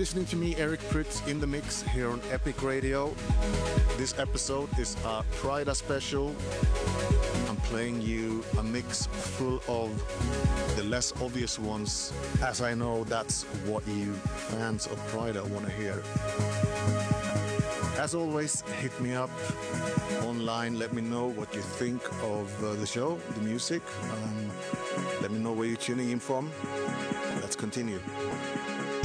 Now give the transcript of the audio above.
listening to me, Eric Pritz, in the mix here on Epic Radio. This episode is a Prida special. I'm playing you a mix full of the less obvious ones, as I know that's what you fans of Prida want to hear. As always, hit me up online. Let me know what you think of the show, the music. Let me know where you're tuning in from. Let's continue.